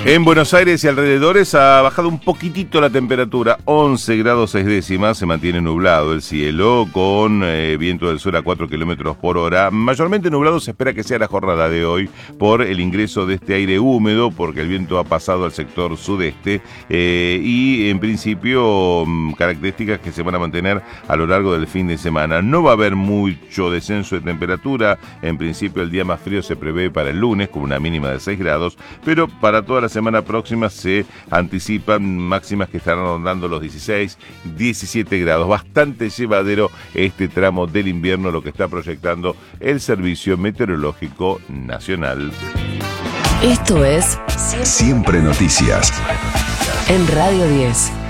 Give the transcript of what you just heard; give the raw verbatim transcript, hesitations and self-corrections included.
En Buenos Aires y alrededores ha bajado un poquitito la temperatura, once grados seis décimas, se mantiene nublado el cielo con eh, viento del sur a cuatro kilómetros por hora. Mayormente nublado se espera que sea la jornada de hoy por el ingreso de este aire húmedo, porque el viento ha pasado al sector sudeste eh, y en principio características que se van a mantener a lo largo del fin de semana. No va a haber mucho descenso de temperatura, en principio el día más frío se prevé para el lunes con una mínima de seis grados, pero para toda la semana próxima se anticipan máximas que estarán rondando los dieciséis, diecisiete grados. Bastante llevadero este tramo del invierno, lo que está proyectando el Servicio Meteorológico Nacional. Esto es Siempre Noticias en Radio diez.